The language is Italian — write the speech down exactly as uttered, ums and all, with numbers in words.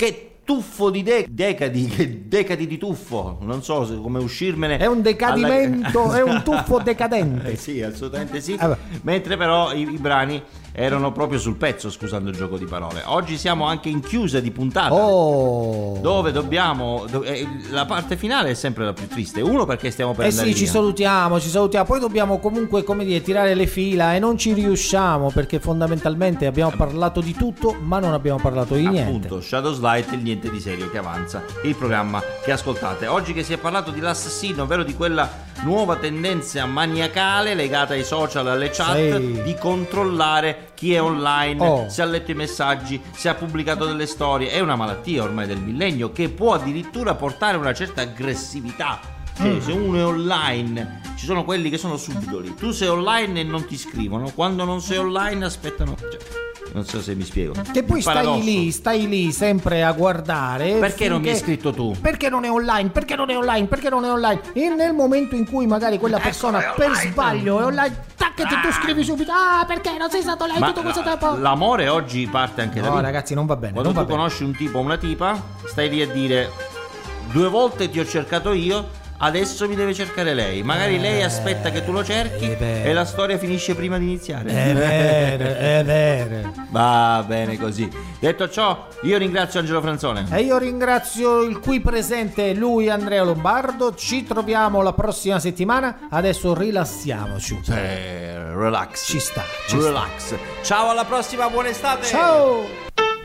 Che tuffo di de- decadi, che decadi di tuffo, non so se, come uscirmene. È un decadimento, alla... è un tuffo decadente. Sì, assolutamente sì. Ah, mentre però i, i brani erano proprio sul pezzo, scusando il gioco di parole. Oggi siamo anche in chiusa di puntata, oh. dove dobbiamo do, eh, la parte finale è sempre la più triste. Uno, perché stiamo per eh andare sì, via. ci salutiamo, ci salutiamo. Poi dobbiamo comunque, come dire, tirare le fila e non ci riusciamo, perché fondamentalmente abbiamo parlato di tutto, ma non abbiamo parlato di niente. Appunto, Shadows Light, il niente di serio che avanza, il programma che ascoltate. Oggi che si è parlato di l'assassino, ovvero di quella nuova tendenza maniacale legata ai social, alle chat, sì. di controllare chi è online, oh. se ha letto i messaggi, se ha pubblicato delle storie. È una malattia ormai del millennio che può addirittura portare una certa aggressività. Cioè, mm. se uno è online, ci sono quelli che sono subdoli. Tu sei online e non ti scrivono. Quando non sei online aspettano. Cioè, non so se mi spiego. Che poi stai lì, stai lì sempre a guardare. Perché non mi hai scritto tu? Perché non è online? Perché non è online? Perché non è online? E nel momento in cui magari quella persona ecco, per sbaglio è online, tac, ah. tu scrivi subito: ah, perché non sei stato online tutto questo tempo? L'amore oggi parte anche da no, lì. No, ragazzi, non va bene. Quando non va tu bene. conosci un tipo o una tipa, stai lì a dire: due volte ti ho cercato io, adesso mi deve cercare lei. Magari eh, lei aspetta che tu lo cerchi e la storia finisce prima di iniziare. È vero, è vero. Va bene così. Detto ciò, io ringrazio Angelo Franzone. E io ringrazio il qui presente, lui Andrea Lombardo. Ci troviamo la prossima settimana. Adesso rilassiamoci. Eh, relax. Ci sta. Ci relax. sta. Ciao, alla prossima, buona estate. Ciao.